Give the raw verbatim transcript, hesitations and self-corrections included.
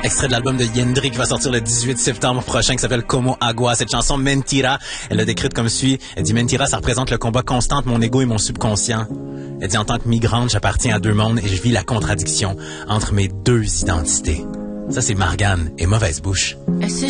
Extrait de l'album de Yendri qui va sortir le dix-huit septembre prochain, qui s'appelle Como Agua. Cette chanson, Mentira, elle l'a décrite comme suit. Elle dit, Mentira, ça représente le combat constant entre mon ego et mon subconscient. Elle dit, en tant que migrante, j'appartiens à deux mondes et je vis la contradiction entre mes deux identités. Ça, c'est Margane et Mauvaise Bouche. Est-ce